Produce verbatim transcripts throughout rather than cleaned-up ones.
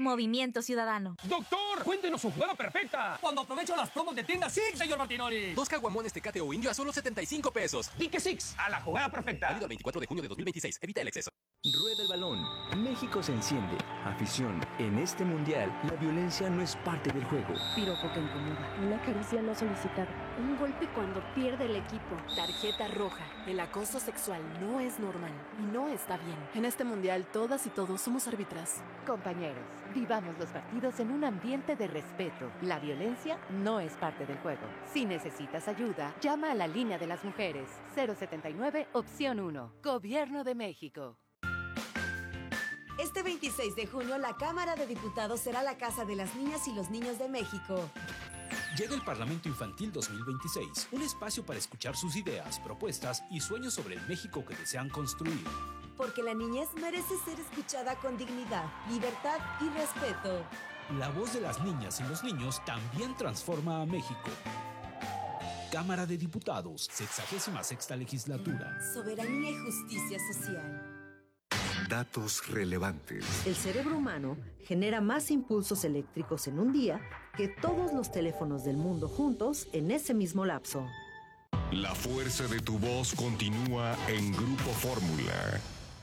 Movimiento Ciudadano. ¡Doctor! ¡Cuéntenos su jugada perfecta! Cuando aprovecho las promos de tienda Six, señor Martinoli. Dos caguamones Tecate o Indio a solo setenta y cinco pesos. Pique Six, a la jugada perfecta. Válido el veinticuatro de junio de dos mil veintiséis. Evita el exceso. Rueda el balón. México se enciende. Afición. En este mundial, la violencia no es parte del juego. Piropo que incomoda. Una caricia no solicitada. Un golpe cuando pierde el equipo. Tarjeta roja. El acoso sexual no es normal y no está bien. En este mundial, todas y todos somos árbitras. Compañeros, vivamos los partidos en un ambiente de respeto. La violencia no es parte del juego. Si necesitas ayuda, llama a la línea de las mujeres. cero setenta y nueve, opción uno. Gobierno de México. Este veintiséis de junio, la Cámara de Diputados será la casa de las niñas y los niños de México. Llega el Parlamento Infantil dos mil veintiséis, un espacio para escuchar sus ideas, propuestas y sueños sobre el México que desean construir. Porque la niñez merece ser escuchada con dignidad, libertad y respeto. La voz de las niñas y los niños también transforma a México. Cámara de Diputados, sexagésima sexta legislatura. Soberanía y justicia social. Datos relevantes. El cerebro humano genera más impulsos eléctricos en un día que todos los teléfonos del mundo juntos en ese mismo lapso. La fuerza de tu voz continúa en Grupo Fórmula.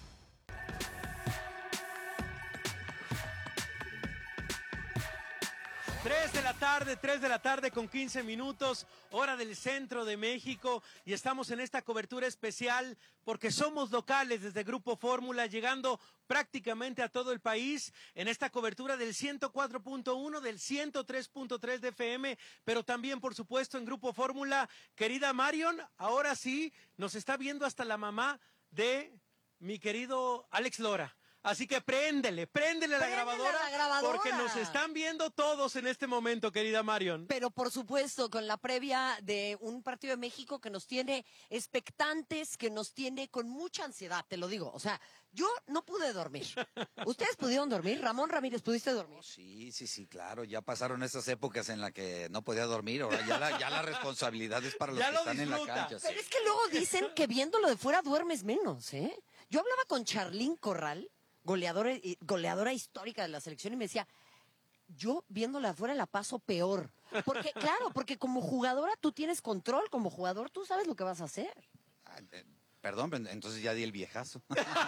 tres de la tarde, tres de la tarde con quince minutos, hora del centro de México, y estamos en esta cobertura especial porque somos locales desde Grupo Fórmula, llegando prácticamente a todo el país en esta cobertura del ciento cuatro punto uno, del ciento tres punto tres de F M, pero también por supuesto en Grupo Fórmula. Querida Marion, ahora sí nos está viendo hasta la mamá de mi querido Alex Lora. Así que préndele, préndele la grabadora, la grabadora, porque nos están viendo todos en este momento, querida Marion. Pero por supuesto, con la previa de un partido de México que nos tiene expectantes, que nos tiene con mucha ansiedad, te lo digo. O sea, yo no pude dormir. ¿Ustedes pudieron dormir? Ramón Ramírez, ¿pudiste dormir? Oh, sí, sí, sí, claro. Ya pasaron esas épocas en las que no podía dormir. Ahora ya la, ya la responsabilidad es para los ya que están disfruta. en la cancha. Pero sí. es que luego dicen que viéndolo de fuera duermes menos, ¿eh? Yo hablaba con Charlín Corral, goleadora, goleadora histórica de la selección, y me decía, yo viéndola afuera la paso peor. Porque, claro, porque como jugadora tú tienes control, como jugador tú sabes lo que vas a hacer. Ah, eh, perdón, entonces ya di el viejazo.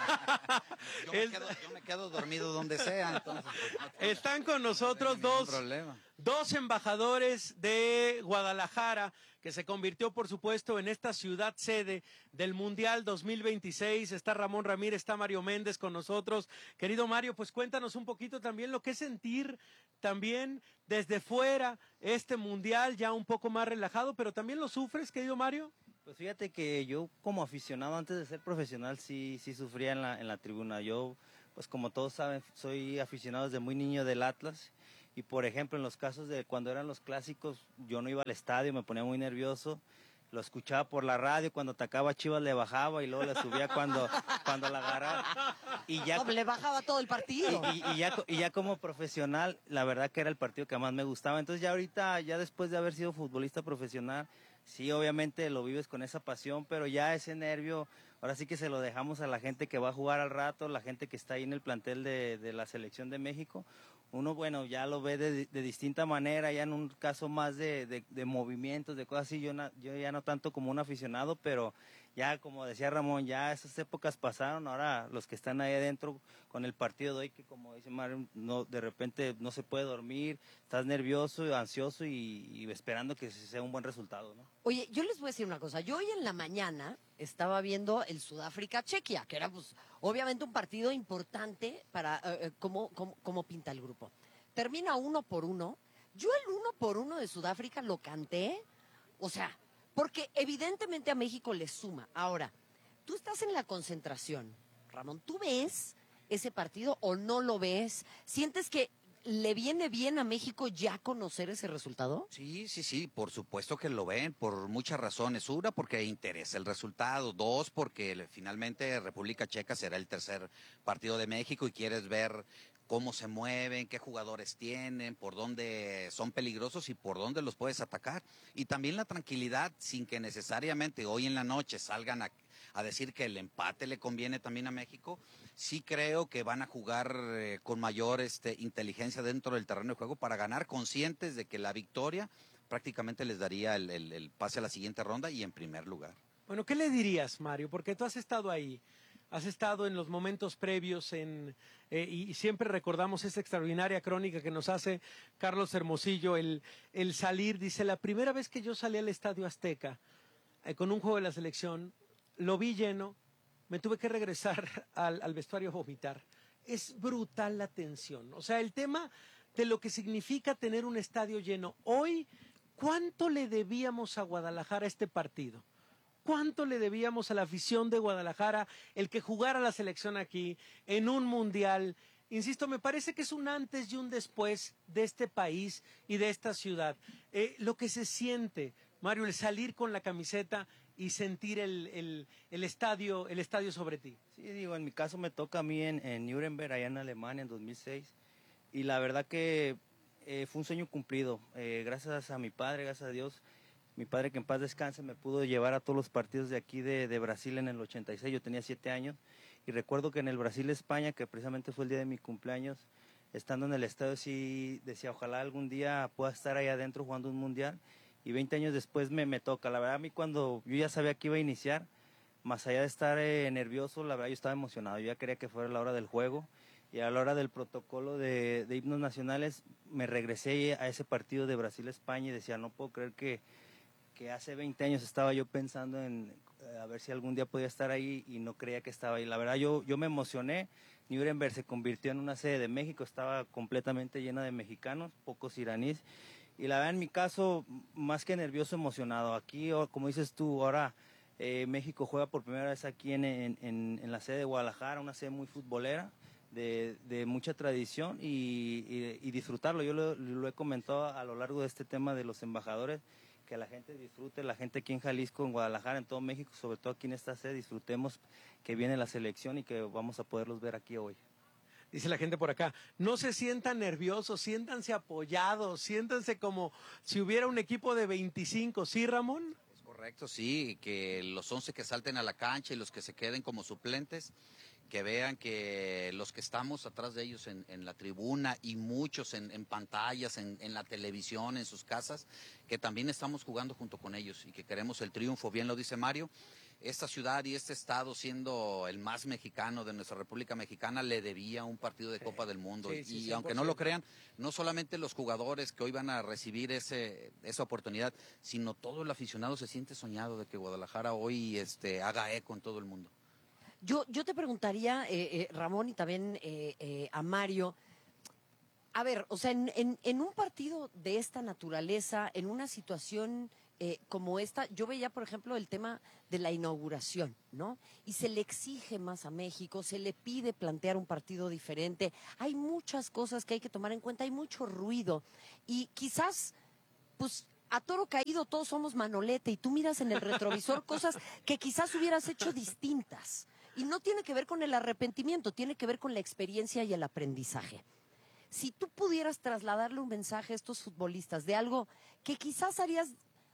yo, me quedo, yo me quedo dormido donde sea. Entonces, no, Están con nosotros no dos, problema. dos embajadores de Guadalajara, que se convirtió, por supuesto, en esta ciudad sede del Mundial dos mil veintiséis. Está Ramón Ramírez, está Mario Méndez con nosotros. Querido Mario, pues cuéntanos un poquito también lo que es sentir también desde fuera este Mundial, ya un poco más relajado, pero también lo sufres, querido Mario. Pues fíjate que yo como aficionado antes de ser profesional sí, sí sufría en la, en la tribuna. Yo, pues como todos saben, soy aficionado desde muy niño del Atlas. Y por ejemplo, en los casos de cuando eran los clásicos, yo no iba al estadio, me ponía muy nervioso. Lo escuchaba por la radio, cuando atacaba Chivas le bajaba y luego le subía cuando, cuando la agarraba. Y ya, no, le bajaba todo el partido. Y, y, y, ya, y ya como profesional, la verdad que era el partido que más me gustaba. Entonces ya ahorita, ya después de haber sido futbolista profesional, sí, obviamente lo vives con esa pasión, pero ya ese nervio, ahora sí que se lo dejamos a la gente que va a jugar al rato, la gente que está ahí en el plantel de, de la selección de México. Uno, bueno, ya lo ve de, de distinta manera, ya en un caso más de, de, de movimientos, de cosas así, yo, na, yo ya no tanto como un aficionado, pero ya como decía Ramón, ya esas épocas pasaron, ahora los que están ahí adentro con el partido de hoy, que como dice Mario, no, de repente no se puede dormir, estás nervioso, ansioso y, y esperando que sea un buen resultado, ¿no? Oye, yo les voy a decir una cosa, yo hoy en la mañana estaba viendo el Sudáfrica-Chequia, que era pues obviamente un partido importante para uh, cómo, cómo, cómo pinta el grupo. Termina uno por uno, yo el uno por uno de Sudáfrica lo canté, o sea, porque evidentemente a México le suma. Ahora, tú estás en la concentración, Ramón, ¿tú ves ese partido o no lo ves? ¿Sientes que le viene bien a México ya conocer ese resultado? Sí, sí, sí, por supuesto que lo ven, por muchas razones. Una, porque interesa el resultado. Dos, porque finalmente República Checa será el tercer partido de México y quieres ver cómo se mueven, qué jugadores tienen, por dónde son peligrosos y por dónde los puedes atacar. Y también la tranquilidad, sin que necesariamente hoy en la noche salgan a, a decir que el empate le conviene también a México. Sí creo que van a jugar eh, con mayor este, inteligencia dentro del terreno de juego para ganar, conscientes de que la victoria prácticamente les daría el, el, el pase a la siguiente ronda y en primer lugar. Bueno, ¿qué le dirías, Mario? Porque tú has estado ahí. Has estado en los momentos previos en, eh, y siempre recordamos esa extraordinaria crónica que nos hace Carlos Hermosillo, el, el salir, dice, la primera vez que yo salí al Estadio Azteca eh, con un juego de la selección, lo vi lleno, me tuve que regresar al, al vestuario a vomitar. Es brutal la tensión. O sea, el tema de lo que significa tener un estadio lleno. Hoy, ¿cuánto le debíamos a Guadalajara este partido? ¿Cuánto le debíamos a la afición de Guadalajara el que jugara la selección aquí en un mundial? Insisto, me parece que es un antes y un después de este país y de esta ciudad. Eh, lo que se siente, Mario, el salir con la camiseta y sentir el, el, el estadio, el estadio sobre ti. Sí, digo, en mi caso me toca a mí en, en Nuremberg, allá en Alemania, en dos mil seis. Y la verdad que eh, fue un sueño cumplido. Eh, gracias a mi padre, gracias a Dios. Mi padre, que en paz descanse, me pudo llevar a todos los partidos de aquí de, de Brasil en el ochenta y seis, yo tenía siete años, y recuerdo que en el Brasil-España, que precisamente fue el día de mi cumpleaños, estando en el estadio sí decía, ojalá algún día pueda estar ahí adentro jugando un mundial, y veinte años después me, me toca. La verdad, a mí cuando yo ya sabía que iba a iniciar, más allá de estar eh, nervioso, la verdad yo estaba emocionado, yo ya quería que fuera la hora del juego, y a la hora del protocolo de, de himnos nacionales, me regresé a ese partido de Brasil-España y decía, no puedo creer que que hace veinte años estaba yo pensando en eh, a ver si algún día podía estar ahí y no creía que estaba ahí. La verdad yo, yo me emocioné. Nuremberg se convirtió en una sede de México, estaba completamente llena de mexicanos, pocos iraníes. Y la verdad en mi caso, más que nervioso, emocionado. Aquí, como dices tú, ahora eh, México juega por primera vez aquí en, en, en, en la sede de Guadalajara, una sede muy futbolera, de, de mucha tradición y, y, y disfrutarlo. Yo lo, lo he comentado a lo largo de este tema de los embajadores, que la gente disfrute, la gente aquí en Jalisco, en Guadalajara, en todo México, sobre todo aquí en esta sede, disfrutemos que viene la selección y que vamos a poderlos ver aquí hoy. Dice la gente por acá, no se sientan nerviosos, siéntanse apoyados, siéntanse como si hubiera un equipo de veinticinco, ¿sí, Ramón? Es correcto, sí, que los once que salten a la cancha y los que se queden como suplentes, que vean que los que estamos atrás de ellos en, en la tribuna y muchos en, en pantallas, en, en la televisión, en sus casas, que también estamos jugando junto con ellos y que queremos el triunfo. Bien lo dice Mario, esta ciudad y este estado, siendo el más mexicano de nuestra República Mexicana, le debía un partido de Copa del Mundo. Sí, sí, y aunque no lo crean, no solamente los jugadores que hoy van a recibir ese, esa oportunidad, sino todo el aficionado se siente soñado de que Guadalajara hoy este, haga eco en todo el mundo. Yo, yo te preguntaría, eh, eh, Ramón, y también eh, eh, a Mario, a ver, o sea, en, en, en un partido de esta naturaleza, en una situación eh, como esta, yo veía, por ejemplo, el tema de la inauguración, ¿no? Y se le exige más a México, se le pide plantear un partido diferente, hay muchas cosas que hay que tomar en cuenta, hay mucho ruido, y quizás, pues, a toro caído todos somos manolete, y tú miras en el retrovisor cosas que quizás hubieras hecho distintas. Y no tiene que ver con el arrepentimiento, tiene que ver con la experiencia y el aprendizaje. Si tú pudieras trasladarle un mensaje a estos futbolistas de algo que quizás harías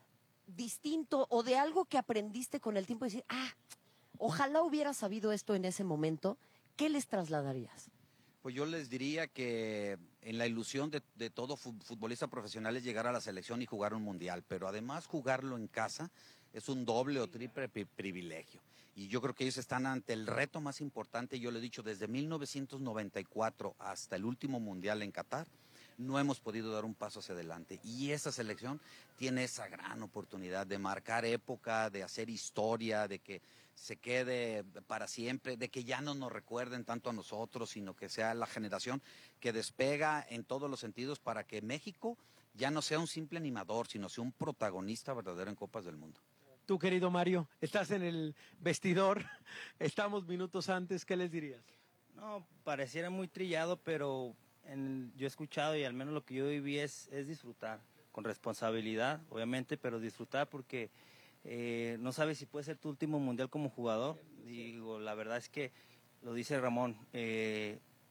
distinto o de algo que aprendiste con el tiempo y decir, ah, ojalá hubiera sabido esto en ese momento, ¿qué les trasladarías? Pues yo les diría que en la ilusión de, de todo futbolista profesional es llegar a la selección y jugar un mundial, pero además jugarlo en casa es un doble o triple privilegio. Y yo creo que ellos están ante el reto más importante, yo lo he dicho, desde mil novecientos noventa y cuatro hasta el último mundial en Qatar, no hemos podido dar un paso hacia adelante. Y esa selección tiene esa gran oportunidad de marcar época, de hacer historia, de que se quede para siempre, de que ya no nos recuerden tanto a nosotros, sino que sea la generación que despega en todos los sentidos para que México ya no sea un simple animador, sino sea un protagonista verdadero en Copas del Mundo. Tú, querido Mario, estás en el vestidor, estamos minutos antes, ¿qué les dirías? No, pareciera muy trillado, pero en, yo he escuchado y al menos lo que yo viví es, es disfrutar, con responsabilidad, obviamente, pero disfrutar porque eh, no sabes si puede ser tu último mundial como jugador. Digo, la verdad es que, lo dice Ramón, eh,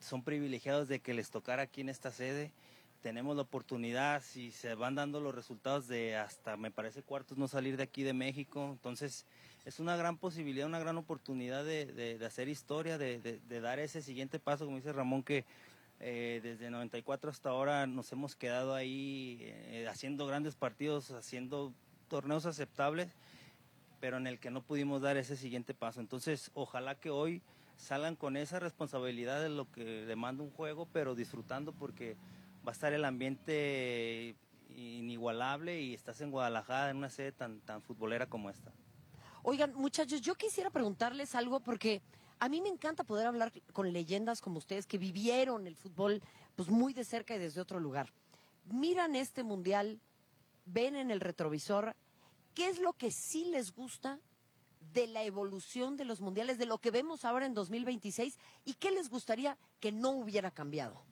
son privilegiados de que les tocara aquí en esta sede. Tenemos la oportunidad, si se van dando los resultados de hasta, me parece, cuartos, no salir de aquí de México. Entonces, es una gran posibilidad, una gran oportunidad de, de, de hacer historia, de, de, de dar ese siguiente paso, como dice Ramón, que eh, desde noventa y cuatro hasta ahora nos hemos quedado ahí eh, haciendo grandes partidos, haciendo torneos aceptables, pero en el que no pudimos dar ese siguiente paso. Entonces, ojalá que hoy salgan con esa responsabilidad de lo que demanda un juego, pero disfrutando, porque va a estar el ambiente inigualable y estás en Guadalajara en una sede tan, tan futbolera como esta. Oigan, muchachos, yo quisiera preguntarles algo porque a mí me encanta poder hablar con leyendas como ustedes que vivieron el fútbol pues muy de cerca y desde otro lugar. Miran este mundial, ven en el retrovisor, ¿qué es lo que sí les gusta de la evolución de los mundiales, de lo que vemos ahora en dos mil veintiséis y qué les gustaría que no hubiera cambiado?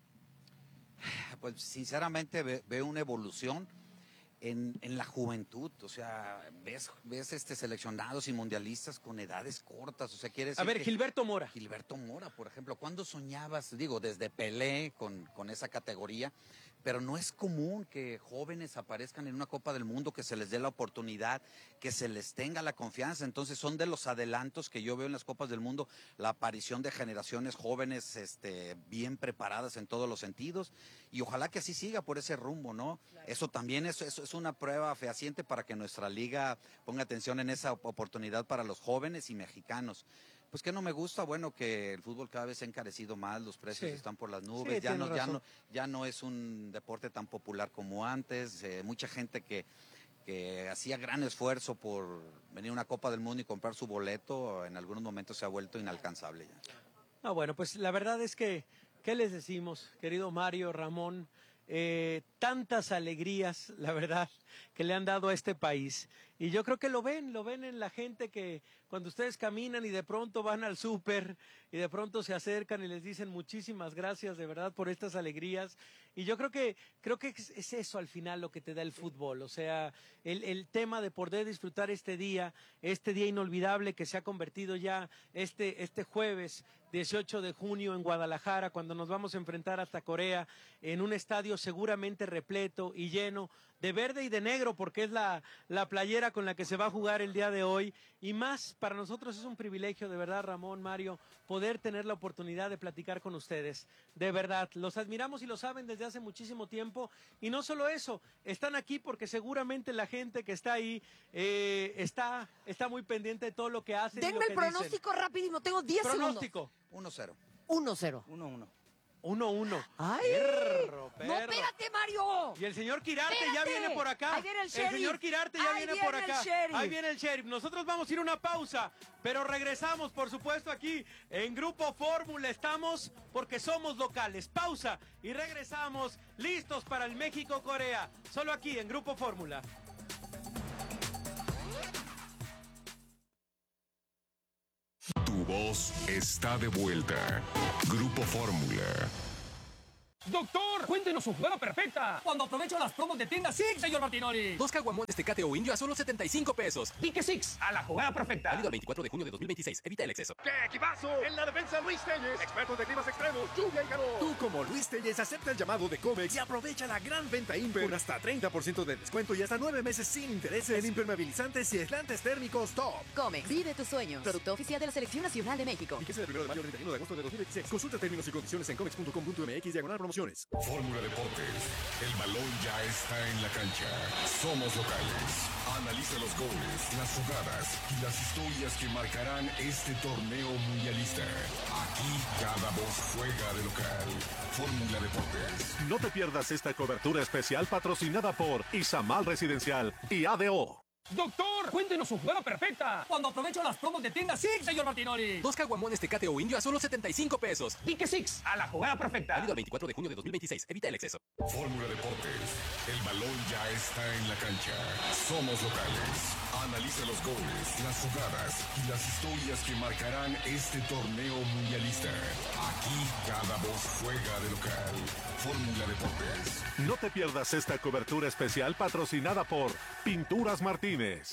Pues sinceramente ve, veo una evolución en, en la juventud, o sea, ves, ves este seleccionados y mundialistas con edades cortas, o sea, quiere decir A ver, que Gilberto Mora. Gilberto Mora, por ejemplo, ¿cuándo soñabas? Digo, desde Pelé con, con esa categoría, pero no es común que jóvenes aparezcan en una Copa del Mundo, que se les dé la oportunidad, que se les tenga la confianza. Entonces son de los adelantos que yo veo en las Copas del Mundo, la aparición de generaciones jóvenes este, bien preparadas en todos los sentidos, y ojalá que así siga por ese rumbo, ¿no? Claro. Eso también es, es, es una prueba fehaciente para que nuestra liga ponga atención en esa oportunidad para los jóvenes y mexicanos. Pues que no me gusta, bueno, que el fútbol cada vez se ha encarecido más, los precios sí. están por las nubes, sí, ya, no, ya, no, ya no es un deporte tan popular como antes, eh, mucha gente que, que hacía gran esfuerzo por venir a una Copa del Mundo y comprar su boleto, en algunos momentos se ha vuelto inalcanzable ya. No, bueno, pues la verdad es que, ¿qué les decimos, querido Mario, Ramón? Eh, tantas alegrías, la verdad, que le han dado a este país. Y yo creo que lo ven, lo ven en la gente que cuando ustedes caminan y de pronto van al súper y de pronto se acercan y les dicen muchísimas gracias de verdad por estas alegrías. Y yo creo que creo que es, es eso al final lo que te da el fútbol. O sea, el, el tema de poder disfrutar este día, este día inolvidable que se ha convertido ya este, este jueves dieciocho de junio en Guadalajara, cuando nos vamos a enfrentar hasta Corea, en un estadio seguramente repleto y lleno de verde y de negro, porque es la, la playera con la que se va a jugar el día de hoy. Y más, para nosotros es un privilegio, de verdad, Ramón, Mario, poder tener la oportunidad de platicar con ustedes. De verdad, los admiramos y lo saben desde hace muchísimo tiempo. Y no solo eso, están aquí porque seguramente la gente que está ahí eh, está, está muy pendiente de todo lo que hacen. Denme y lo que el pronóstico dicen. rapidísimo, tengo diez pronóstico. segundos. uno cero. uno cero. uno uno. uno uno. ¡Ay! Perro, perro. ¡No, espérate, Mario! Y el señor Quirarte ¡Espérate! ya viene por acá. Ahí viene el sheriff. señor Quirarte ya Ahí viene por viene el acá. sheriff. Ahí viene el sheriff. Nosotros vamos a ir a una pausa, pero regresamos, por supuesto, aquí en Grupo Fórmula. Estamos porque somos locales. Pausa y regresamos listos para el México-Corea. Solo aquí en Grupo Fórmula. Tu voz está de vuelta. Grupo Fórmula. Doctor, cuéntenos su jugada perfecta. Cuando aprovecho las promos de tienda Six, señor Martinoli. Dos caguamones Tecate o Indio a solo setenta y cinco pesos. Pique Six, a la jugada perfecta. Válido el veinticuatro de junio de dos mil veintiséis. Evita el exceso. ¡Qué equipazo! En la defensa Luis Telles, expertos de climas extremos, lluvia y calor. Tú como Luis Telles acepta el llamado de Comex y aprovecha la gran venta Imper con hasta treinta por ciento de descuento y hasta nueve meses sin intereses en impermeabilizantes y aislantes térmicos top. Comex, vive tus sueños. Producto oficial de la Selección Nacional de México. Fíjese del primero de mayo al treinta y uno de agosto de dos mil veintiséis. Consulta términos y condiciones en comex punto com punto m x diagonal promociones. Fórmula Deportes. El balón ya está en la cancha. Somos locales. Analiza los goles, las jugadas y las historias que marcarán este torneo mundialista. Aquí cada voz juega de local. Fórmula Deportes. No te pierdas esta cobertura especial patrocinada por Izamal Residencial y A D O. Doctor, cuéntenos su jugada perfecta. Cuando aprovecho las promos de tienda Six, señor Martinoli. Dos caguamones Tecate o Indio a solo setenta y cinco pesos. Pique Six, a la jugada perfecta. Válido el veinticuatro de junio de dos mil veintiséis. Evita el exceso. Fórmula Deportes. El balón ya está en la cancha. Somos locales. Analiza los goles, las jugadas y las historias que marcarán este torneo mundialista. Aquí cada voz juega de local. Fórmula Deportes. No te pierdas esta cobertura especial patrocinada por Pinturas Martínez.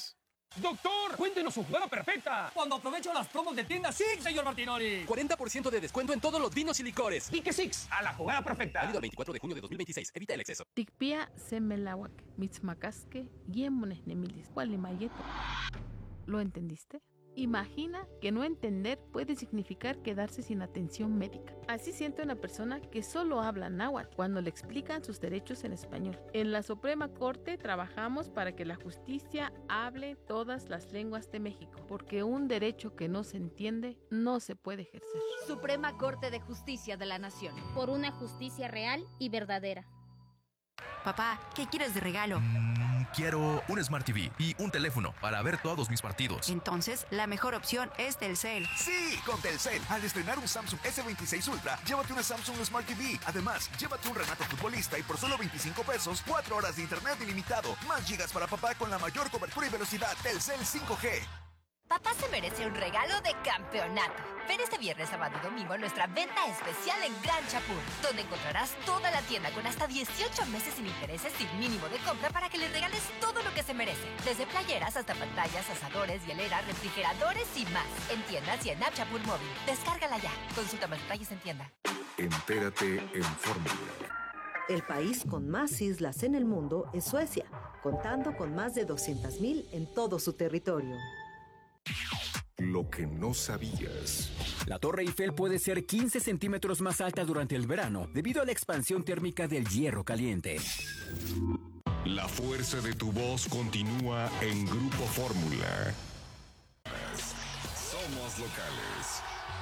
Doctor, cuéntenos su jugada perfecta. Cuando aprovecho las promos de tienda Six, señor Martinoli. cuarenta por ciento de descuento en todos los vinos y licores. Y que Six, a la jugada perfecta. Válido el veinticuatro de junio de dos mil veintiséis. Evita el exceso. Tikpia semelawak, mitzmakaske, guiemones nemilis, mayeto. ¿Lo entendiste? Imagina que no entender puede significar quedarse sin atención médica. Así siente una persona que solo habla náhuatl cuando le explican sus derechos en español. En la Suprema Corte trabajamos para que la justicia hable todas las lenguas de México, porque un derecho que no se entiende no se puede ejercer. Suprema Corte de Justicia de la Nación. Por una justicia real y verdadera. Papá, ¿qué quieres de regalo? Mm, quiero un Smart T V y un teléfono para ver todos mis partidos. Entonces, la mejor opción es Telcel. Sí, con Telcel. Al estrenar un Samsung S veintiséis Ultra, llévate una Samsung Smart T V. Además, llévate un Renato Futbolista y por solo veinticinco pesos, cuatro horas de internet ilimitado. Más gigas para papá con la mayor cobertura y velocidad. Telcel cinco G. Papá se merece un regalo de campeonato. Ven este viernes, sábado y domingo a nuestra venta especial en Gran Chapur, donde encontrarás toda la tienda con hasta dieciocho meses sin intereses sin mínimo de compra para que le regales todo lo que se merece. Desde playeras hasta pantallas, asadores, hieleras, refrigeradores y más. En tiendas y en App Chapur Móvil. Descárgala ya. Consulta más detalles en tienda. Entérate en Fórmula. El país con más islas en el mundo es Suecia, contando con más de doscientas mil en todo su territorio. Lo que no sabías. La Torre Eiffel puede ser quince centímetros más alta durante el verano debido a la expansión térmica del hierro caliente. La fuerza de tu voz continúa en Grupo Fórmula. Somos locales.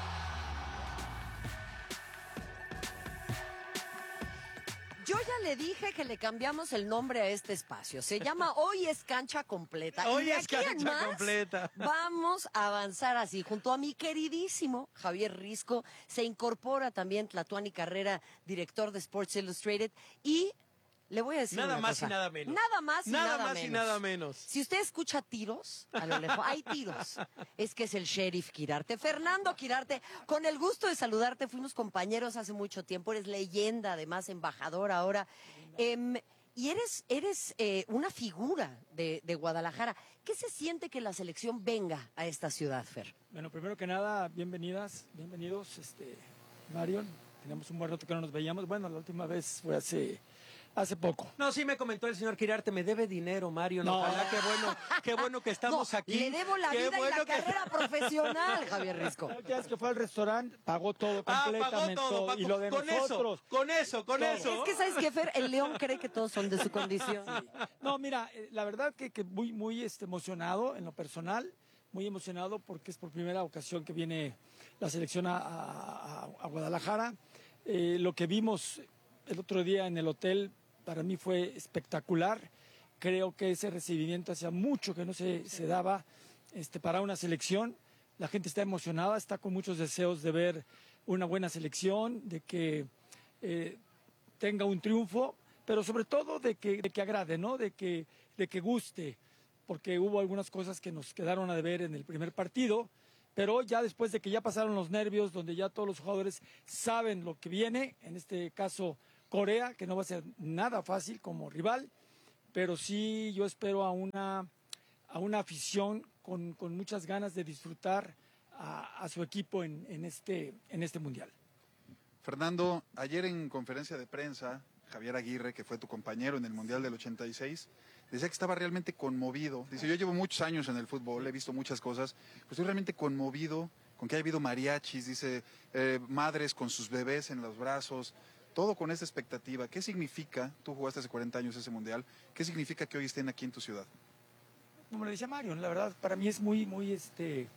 Yo ya le dije que le cambiamos el nombre a este espacio. Se llama Hoy es Cancha Completa. Hoy y de es aquí en Cancha más, Completa. Vamos a avanzar así. Junto a mi queridísimo Javier Risco, se incorpora también Tlatuani Carrera, director de Sports Illustrated. Y le voy a decir Nada una más cosa. y nada menos. Nada más y Nada nada, más menos. y nada menos. Si usted escucha tiros, a lo lejos, hay tiros. Es que es el sheriff Quirarte. Fernando Quirarte, con el gusto de saludarte. Fuimos compañeros hace mucho tiempo. Eres leyenda, además, embajador ahora. Eh, y eres, eres eh, una figura de, de Guadalajara. ¿Qué se siente que la selección venga a esta ciudad, Fer? Bueno, primero que nada, bienvenidas, bienvenidos, este, Marion. Tenemos un buen rato que no nos veíamos. Bueno, la última vez fue hace, hace poco. No, sí me comentó el señor Quirarte, me debe dinero, Mario. No. Ojalá, qué bueno, qué bueno que estamos No, aquí. le debo la Qué vida bueno y la que- carrera profesional, Javier Risco. Ya es que fue al restaurante, pagó todo Ah, pagó completamente. todo, pagó- Y lo de con nosotros. eso, con eso, con Todo. eso. Es que, ¿sabes qué, Fer? El León cree que todos son de su condición. No, mira, eh, la verdad que, que muy, muy este, emocionado en lo personal, muy emocionado porque es por primera ocasión que viene la selección a, a- a Guadalajara. Eh, lo que vimos el otro día en el hotel para mí fue espectacular. Creo que ese recibimiento hacía mucho que no se, se daba este, para una selección. La gente está emocionada, está con muchos deseos de ver una buena selección, de que eh, tenga un triunfo, pero sobre todo de que, de que agrade, ¿no? De que, de que guste, porque hubo algunas cosas que nos quedaron a deber en el primer partido, pero ya después de que ya pasaron los nervios, donde ya todos los jugadores saben lo que viene, en este caso Corea, que no va a ser nada fácil como rival, pero sí yo espero a una, a una afición con, con muchas ganas de disfrutar a, a su equipo en, en, este, en este mundial. Fernando, ayer en conferencia de prensa, Javier Aguirre, que fue tu compañero en el Mundial del ochenta y seis, decía que estaba realmente conmovido. Dice, yo llevo muchos años en el fútbol, he visto muchas cosas, pero estoy realmente conmovido con que haya habido mariachis, dice, eh, madres con sus bebés en los brazos, todo con esa expectativa. ¿Qué significa, tú jugaste hace cuarenta años ese Mundial, qué significa que hoy estén aquí en tu ciudad? Como le decía Mario, la verdad, para mí es muy, muy, este,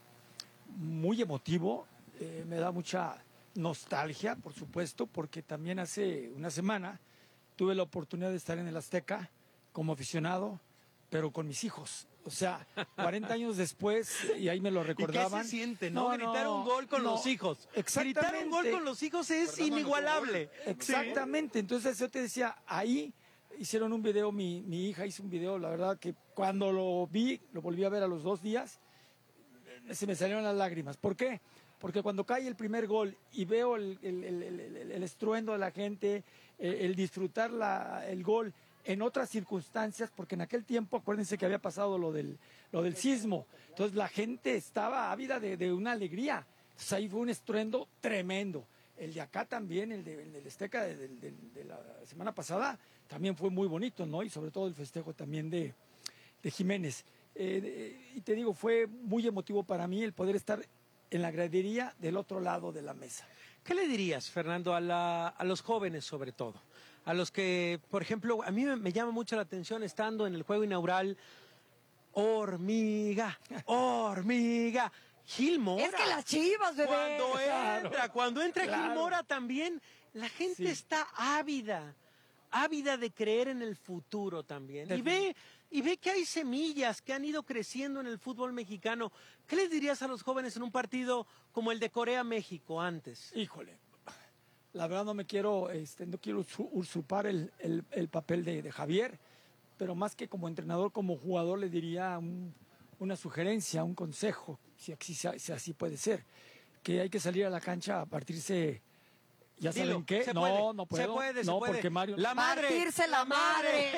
muy emotivo, eh, me da mucha nostalgia, por supuesto, porque también hace una semana tuve la oportunidad de estar en el Azteca como aficionado, pero con mis hijos. O sea, cuarenta años después, y ahí me lo recordaban. ¿Y qué se siente, no? Gritar un gol con no, los hijos. Exactamente. Gritar un gol con los hijos es inigualable. Exactamente. Entonces yo te decía, ahí hicieron un video, mi, mi hija hizo un video, la verdad que cuando lo vi, lo volví a ver a los dos días, se me salieron las lágrimas. ¿Por qué? Porque cuando cae el primer gol y veo el, el, el, el, el estruendo de la gente, el, el disfrutar la, el gol en otras circunstancias, porque en aquel tiempo, acuérdense que había pasado lo del, lo del sismo, entonces la gente estaba ávida de, de una alegría, entonces ahí fue un estruendo tremendo. El de acá también, el, de, el del Azteca de, de, de, de la semana pasada, también fue muy bonito, ¿no? Y sobre todo el festejo también de, de Jiménez. Eh, de, y te digo, fue muy emotivo para mí el poder estar en la gradería del otro lado de la mesa. ¿Qué le dirías, Fernando, a, la, a los jóvenes sobre todo? A los que, por ejemplo, a mí me, me llama mucho la atención estando en el juego inaugural, hormiga, hormiga. Gil Mora. Es que las Chivas, bebé. Cuando entra, Claro. cuando entra Claro. Gil Mora también, la gente Sí. está ávida, ávida de creer en el futuro también. Y ve, y ve que hay semillas que han ido creciendo en el fútbol mexicano. ¿Qué les dirías a los jóvenes en un partido como el de Corea-México antes? Híjole, la verdad no me quiero, este, no quiero usu- usurpar el, el- el papel de, de Javier, pero más que como entrenador, como jugador le diría un- una sugerencia, un consejo, si así, si así puede ser, que hay que salir a la cancha a partirse, ¿ya Dilo, saben qué? se No, puede, no puedo. se puede, se no, puede. porque Mario... La madre. Partirse la madre.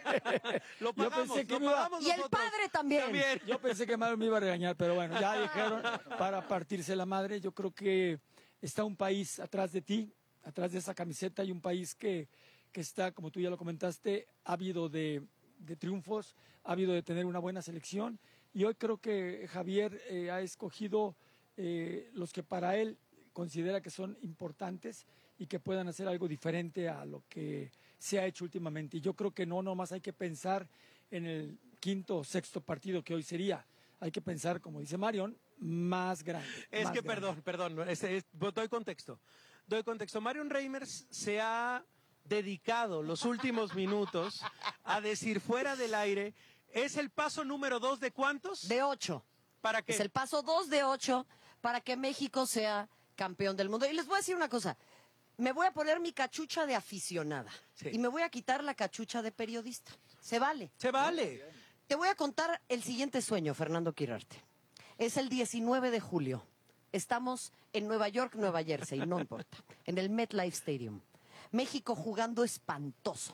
Lo Yo pagamos, pensé que lo me iba- pagamos Y el nosotros. padre también. También. Yo pensé que Mario me iba a regañar, pero bueno, ya dijeron para partirse la madre. Yo creo que está un país atrás de ti, atrás de esa camiseta, y un país que, que está, como tú ya lo comentaste, ávido de, de triunfos, ávido de tener una buena selección. Y hoy creo que Javier eh, ha escogido eh, los que para él considera que son importantes y que puedan hacer algo diferente a lo que se ha hecho últimamente. Y yo creo que no, nomás hay que pensar en el quinto o sexto partido que hoy sería. Hay que pensar, como dice Marion, más grande. Es más que, grande. perdón, perdón, es- es- doy contexto. Doy contexto. Marion Reimers se ha dedicado los últimos minutos a decir fuera del aire, ¿es el paso número dos de cuántos? De ocho. ¿Para qué? Es el paso dos de ocho para que México sea campeón del mundo. Y les voy a decir una cosa. Me voy a poner mi cachucha de aficionada. Sí. Y me voy a quitar la cachucha de periodista. Se vale. Se vale. Te voy a contar el siguiente sueño, Fernando Quirarte. Es el diecinueve de julio. Estamos en Nueva York, Nueva Jersey, no importa. En el MetLife Stadium. México jugando espantoso.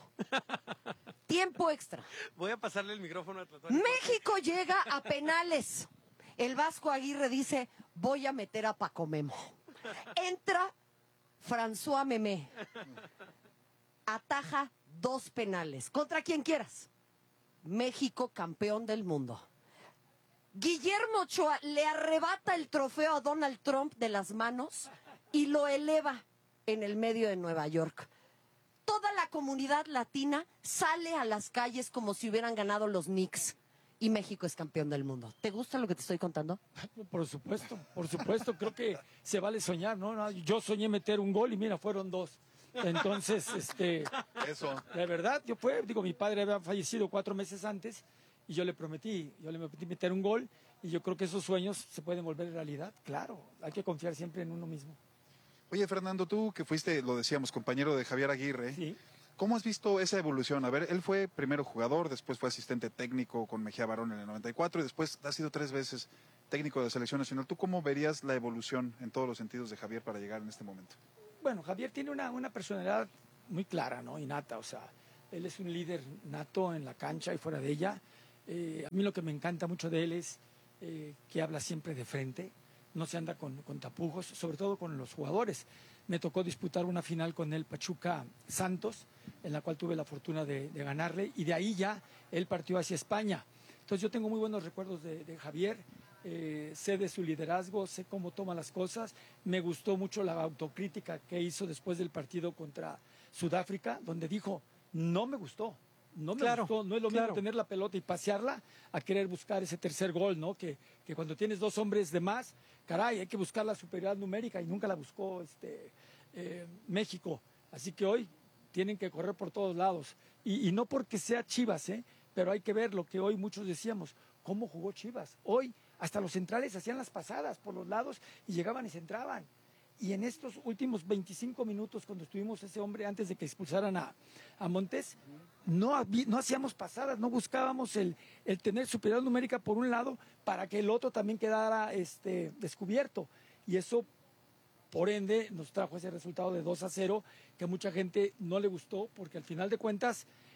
Tiempo extra. Voy a pasarle el micrófono a Tlatuani. México llega a penales. El Vasco Aguirre dice, voy a meter a Paco Memo. Entra François Memé. Ataja dos penales. Contra quien quieras. México campeón del mundo. Guillermo Ochoa le arrebata el trofeo a Donald Trump de las manos y lo eleva en el medio de Nueva York. Toda la comunidad latina sale a las calles como si hubieran ganado los Knicks y México es campeón del mundo. ¿Te gusta lo que te estoy contando? Por supuesto, por supuesto. Creo que se vale soñar, ¿no? No, yo soñé meter un gol y mira, fueron dos. Entonces, este... Eso. De verdad, yo fue, digo, mi padre había fallecido cuatro meses antes y yo le prometí, yo le prometí meter un gol y yo creo que esos sueños se pueden volver realidad. Claro, hay que confiar siempre en uno mismo. Oye, Fernando, tú que fuiste, lo decíamos, compañero de Javier Aguirre, ¿cómo has visto esa evolución? A ver, él fue primero jugador, después fue asistente técnico con Mejía Barón en el noventa y cuatro y después ha sido tres veces técnico de selección nacional. ¿Tú cómo verías la evolución en todos los sentidos de Javier para llegar en este momento? Bueno, Javier tiene una, una personalidad muy clara, ¿no? Innata, o sea, él es un líder nato en la cancha y fuera de ella. Eh, a mí lo que me encanta mucho de él es eh, que habla siempre de frente, no se anda con, con tapujos, sobre todo con los jugadores. Me tocó disputar una final con el Pachuca Santos, en la cual tuve la fortuna de, de ganarle, y de ahí ya él partió hacia España. Entonces yo tengo muy buenos recuerdos de, de Javier, eh, sé de su liderazgo, sé cómo toma las cosas. Me gustó mucho la autocrítica que hizo después del partido contra Sudáfrica, donde dijo, no me gustó. No me Claro, gustó, no es lo claro. mismo tener la pelota y pasearla a querer buscar ese tercer gol, ¿no? Que, que cuando tienes dos hombres de más, caray, hay que buscar la superioridad numérica y nunca la buscó este, eh, México. Así que hoy tienen que correr por todos lados. Y, y no porque sea Chivas, ¿eh? Pero hay que ver lo que hoy muchos decíamos, cómo jugó Chivas. Hoy hasta los centrales hacían las pasadas por los lados y llegaban y se entraban. Y en estos últimos veinticinco minutos, cuando estuvimos ese hombre antes de que expulsaran a, a Montes, no, habí- no hacíamos pasadas, no buscábamos el, el tener superioridad numérica por un lado para que el otro también quedara este, descubierto. Y eso, por ende, nos trajo ese resultado de dos a cero que a mucha gente no le gustó, porque al final de cuentas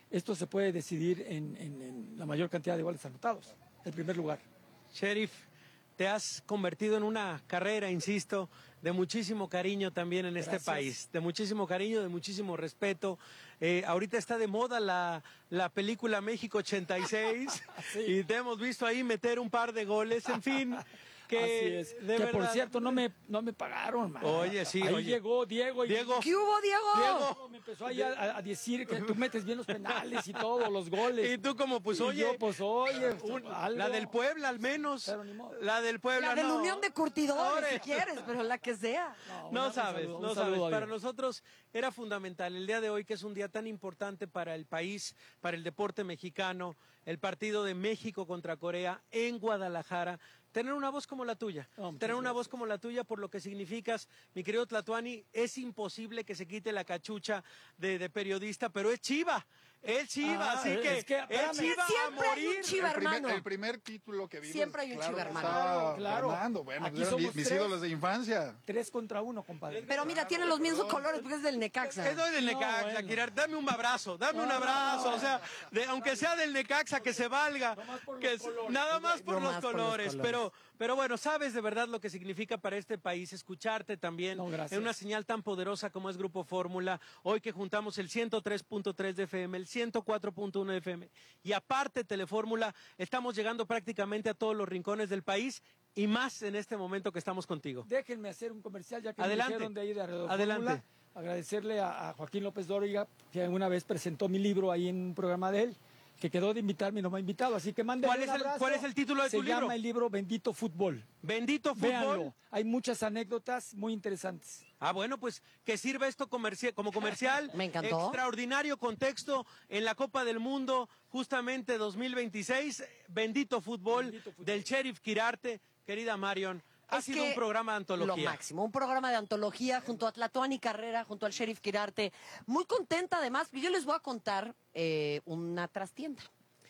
esto se puede decidir en, en, en la mayor cantidad de goles anotados, el primer lugar. Sheriff, te has convertido en una carrera, insisto, de muchísimo cariño también en este Gracias. país, de muchísimo cariño, de muchísimo respeto. Eh, ahorita está de moda la, la película México ochenta y seis Sí. y te hemos visto ahí meter un par de goles, en fin. Que, Así es. de que verdad, por cierto, no me, no me pagaron, man. Oye, sí, Ahí oye. llegó Diego. Y, Diego. ¿Qué hubo, Diego? Diego. Me empezó ahí a, a decir que tú metes bien los penales y todo, los goles. Y tú como, pues, Y oye, yo, pues, oye, un- algo. la del Puebla al menos, Pero ni modo. la del Puebla La de la no. Unión de Curtidores, Ore. si quieres, pero la que sea. No un sabes, saludo, un no saludo sabes. a Para Diego. nosotros era fundamental el día de hoy, que es un día tan importante para el país, para el deporte mexicano, el partido de México contra Corea en Guadalajara. Tener una voz como la tuya, No, muchas tener una gracias. voz como la tuya por lo que significas, mi querido Tlatuani, es imposible que se quite la cachucha de, de periodista, pero es Chiva, es Chiva, Ah, así es que, que, es espérame. Chiva a Siempre hay un morir. Chiva, el, primer, hermano. el primer título que vimos. Siempre hay un claro, Chiva, que hermano. estaba Claro. Fernando, bueno, Aquí eran somos mis, mis tres. ídolos de infancia. Tres contra uno, compadre. Pero mira, tiene los mismos colores porque es del Necaxa. Es del No, Necaxa, bueno. Kirar, dame un abrazo, dame un No, abrazo, no, o sea, de- aunque sea del Necaxa, que se valga, Nomás por los que es- colores. nada más por, los, Nomás por los colores, colores. pero, pero bueno, sabes de verdad lo que significa para este país escucharte también No, gracias. en una señal tan poderosa como es Grupo Fórmula, hoy que juntamos el ciento tres punto tres de F M, el ciento cuatro punto uno de F M, y aparte Telefórmula, estamos llegando prácticamente a todos los rincones del país, y más en este momento que estamos contigo. Déjenme hacer un comercial, ya que Adelante. me dijeron de ahí de Alrededor Adelante. Fórmula. Agradecerle a, a Joaquín López Dóriga, que alguna vez presentó mi libro ahí en un programa de él, que quedó de invitarme y no me ha invitado, así que mándenle ¿Cuál un es el- abrazo. cuál es el título de Se tu libro? llama el libro Bendito Fútbol. Bendito fútbol. Véanlo, hay muchas anécdotas muy interesantes. Ah, bueno, pues que sirva esto comerci- como comercial. Me encantó. Extraordinario contexto en la Copa del Mundo, justamente dos mil veintiséis. Bendito fútbol, Bendito fútbol. del Sheriff Quirarte. Querida Marion, ha Es sido que un programa de antología. Lo máximo, un programa de antología junto a Tlatuani Carrera, junto al Sheriff Quirarte. Muy contenta además, yo les voy a contar eh, una trastienda.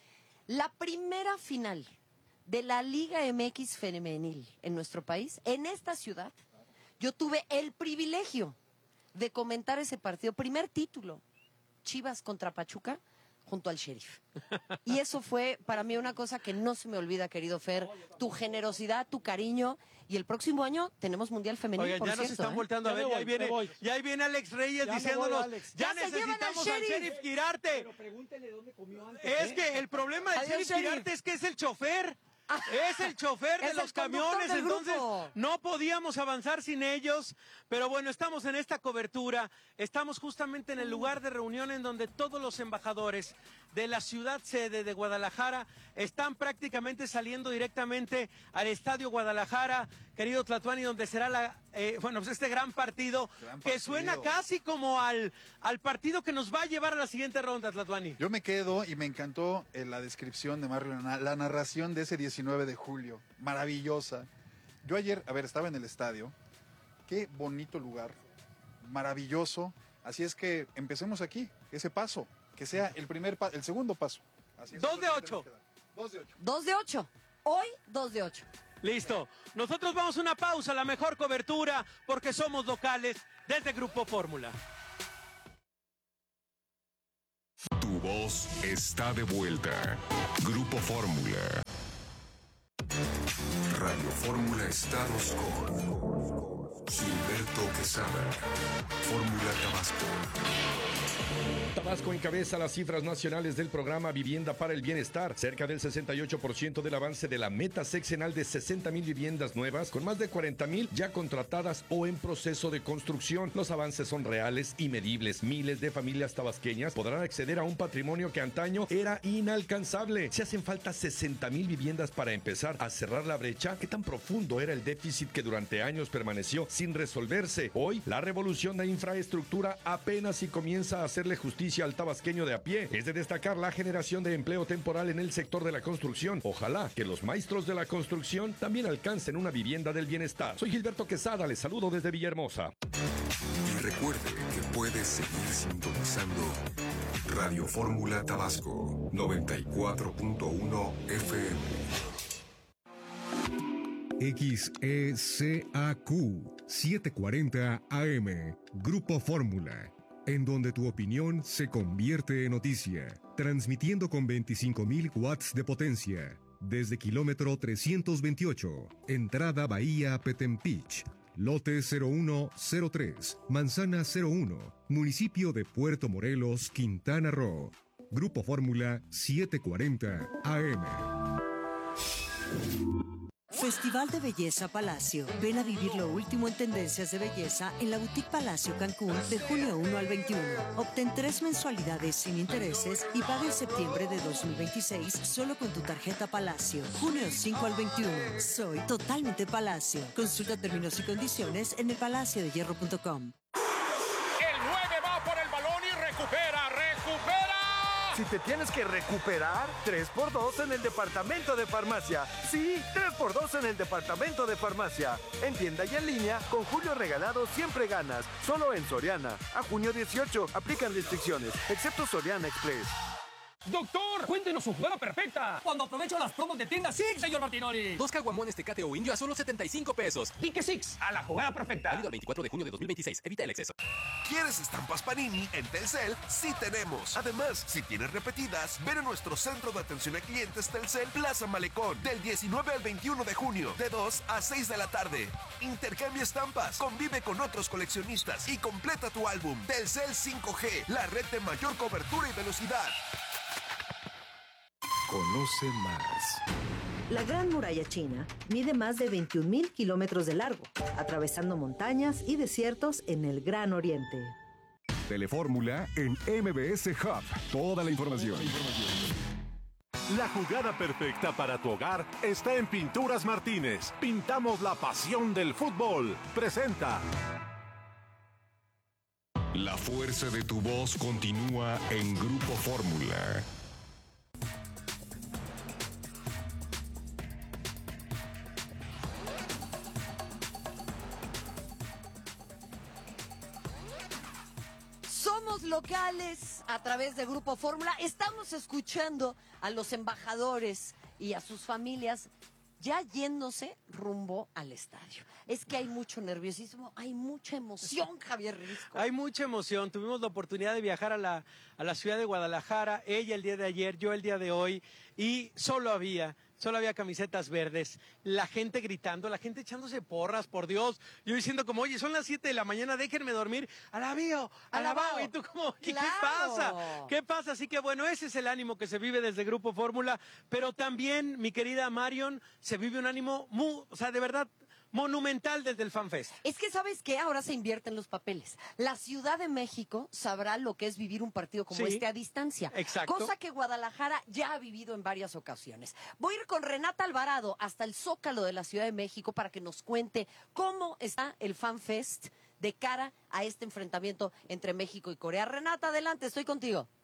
La primera final de la Liga M X femenil en nuestro país, en esta ciudad, yo tuve el privilegio de comentar ese partido. Primer título, Chivas contra Pachuca, junto al Sheriff. Y eso fue para mí una cosa que no se me olvida, querido Fer. Tu generosidad, tu cariño. Y el próximo año tenemos Mundial Femenil, Oigan, por ya nos cierto, están ¿eh? volteando a Ya ver, me ya ahí voy, viene, me voy. ya ahí viene Alex Reyes Ya me diciéndonos, voy, Alex. ya, Ya se llevan al necesitamos al Sheriff. Sheriff Quirarte. Pero pregúntenle dónde comió antes. Es ¿eh? que el problema del Adiós, Sheriff Sheriff. Quirarte es que es el chofer. Es el chofer de Es el los conductor camiones, del entonces grupo. no podíamos avanzar sin ellos. Pero bueno, estamos en esta cobertura, estamos justamente en el lugar de reunión en donde todos los embajadores de la ciudad sede de Guadalajara están prácticamente saliendo directamente al Estadio Guadalajara, querido Tlatuani, donde será la, eh, bueno, pues este gran partido, Gran que partido. suena casi como al, al partido que nos va a llevar a la siguiente ronda, Tlatuani. Yo me quedo y me encantó eh, la descripción de Mario, la, la narración de ese diecinueve de julio, maravillosa. Yo ayer, a ver, estaba en el estadio, qué bonito lugar, maravilloso, así es que empecemos aquí, ese paso, que sea el primer pa- el segundo paso. Así es. Dos de ocho. Dos de ocho. Dos de ocho. Hoy, dos de ocho. Listo. Nosotros vamos a una pausa, la mejor cobertura, porque somos locales desde Grupo Fórmula. Tu voz está de vuelta. Grupo Fórmula. Radio Fórmula Estados con Gilberto Quesada. Fórmula Tabasco. Tabasco encabeza las cifras nacionales del programa Vivienda para el Bienestar. Cerca del sesenta y ocho por ciento del avance de la meta sexenal de sesenta mil viviendas nuevas, con más de cuarenta mil ya contratadas o en proceso de construcción. Los avances son reales y medibles. Miles de familias tabasqueñas podrán acceder a un patrimonio que antaño era inalcanzable. Se hacen falta sesenta mil viviendas para empezar a cerrar la brecha. ¿Qué tan profundo era el déficit que durante años permaneció sin resolverse? Hoy, la revolución de infraestructura apenas si comienza a hacerle justicia al tabasqueño de a pie. Es de destacar la generación de empleo temporal en el sector de la construcción. Ojalá que los maestros de la construcción también alcancen una vivienda del bienestar. Soy Gilberto Quesada, les saludo desde Villahermosa. Y recuerde que puede seguir sintonizando Radio Fórmula Tabasco noventa y cuatro punto uno F M. X E C A Q setecientos cuarenta A M, Grupo Fórmula. en donde tu opinión se convierte en noticia, transmitiendo con veinticinco mil watts de potencia, desde kilómetro trescientos veintiocho, entrada Bahía Petempich, lote cero uno cero tres, manzana cero uno, municipio de Puerto Morelos, Quintana Roo. Grupo Fórmula setecientos cuarenta A M. Festival de Belleza Palacio. Ven a vivir lo último en tendencias de belleza en la Boutique Palacio Cancún de junio primero al veintiuno. Obtén tres mensualidades sin intereses y paga en septiembre de dos mil veintiséis solo con tu tarjeta Palacio. junio cinco al veintiuno. Soy totalmente Palacio. Consulta términos y condiciones en el palacio de hierro punto com. El nueve va por el balón y recupera, recupera. Si te tienes que recuperar, tres por dos en el departamento de farmacia. Sí, tres por dos en el departamento de farmacia. En tienda y en línea, con Julio Regalado siempre ganas. Solo en Soriana. A junio dieciocho, aplican restricciones, excepto Soriana Express. Doctor, cuéntenos su jugada perfecta. Cuando aprovecho las promos de tienda Six, señor Martinoli. Dos caguamones Tecate o Indio a solo setenta y cinco pesos. Pique Six, a la jugada perfecta. Válido el veinticuatro de junio de dos mil veintiséis. Evita el exceso. ¿Quieres estampas Panini? En Telcel sí tenemos. Además, si tienes repetidas, ven a nuestro centro de atención a clientes Telcel Plaza Malecón del diecinueve al veintiuno de junio, de dos a seis de la tarde. Intercambia estampas, convive con otros coleccionistas y completa tu álbum. Telcel cinco G, la red de mayor cobertura y velocidad. Conoce más. La Gran Muralla China mide más de veintiún mil kilómetros de largo, atravesando montañas y desiertos en el Gran Oriente. Telefórmula en M B S Hub. Toda la información. La jugada perfecta para tu hogar está en Pinturas Martínez. Pintamos la pasión del fútbol. Presenta. La fuerza de tu voz continúa en Grupo Fórmula. Somos locales a través de Grupo Fórmula. Estamos escuchando a los embajadores y a sus familias ya yéndose rumbo al estadio. Es que hay mucho nerviosismo, hay mucha emoción, Javier Risco. Hay mucha emoción. Tuvimos la oportunidad de viajar a la, a la ciudad de Guadalajara, ella el día de ayer, yo el día de hoy, y solo había... Solo había camisetas verdes, la gente gritando, la gente echándose porras, por Dios. Yo diciendo como, oye, son las siete de la mañana, déjenme dormir. Alabío, alabao. Y tú como, ¿qué, Claro. ¿qué pasa? ¿Qué pasa? Así que bueno, ese es el ánimo que se vive desde Grupo Fórmula. Pero también, mi querida Marion, se vive un ánimo muy, o sea, de verdad, monumental desde el FanFest. Es que, ¿sabes qué? Ahora se invierten los papeles. La Ciudad de México sabrá lo que es vivir un partido como Sí, este a distancia. exacto. Cosa que Guadalajara ya ha vivido en varias ocasiones. Voy a ir con Renata Alvarado hasta el Zócalo de la Ciudad de México para que nos cuente cómo está el FanFest de cara a este enfrentamiento entre México y Corea. Renata, adelante, estoy contigo.